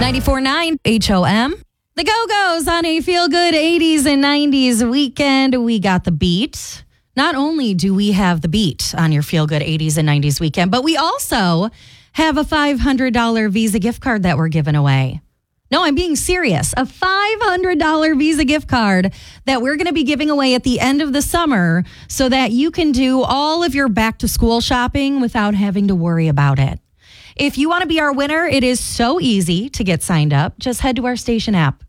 94.9 HOM. The Go-Go's on a feel-good 80s and 90s weekend. We got the beat. Not only do we have the beat on your feel-good 80s and 90s weekend, but we also have a $500 Visa gift card that we're giving away. No, I'm being serious. A $500 Visa gift card that we're going to be giving away at the end of the summer so that you can do all of your back-to-school shopping without having to worry about it. If you want to be our winner, it is so easy to get signed up. Just head to our station app.